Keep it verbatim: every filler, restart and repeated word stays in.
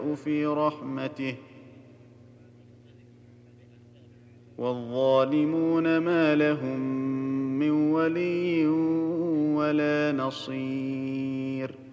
في رحمته والظالمون ما لهم من ولي ولا نصير.